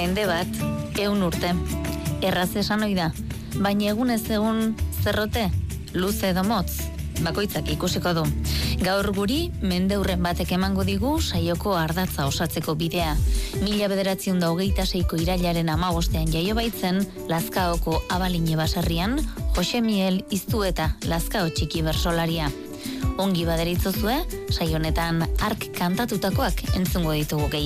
Mende bat, 100 urte. Erraz esan ohi da, baina egunez egun zerrote, luze edo motz, bakoitzak ikusiko du. Gaur guri, mendeurren batek emango digu saioko ardatza osatzeko bidea. 1926ko irailaren 15ean jaio baitzen, Lazkaoko Abaline baserrian, Jose Miel Iztueta Lazkao txiki bersolaria. Ongi baderitzozue, saio honetan hark kantatutakoak entzungo ditugu gehiago.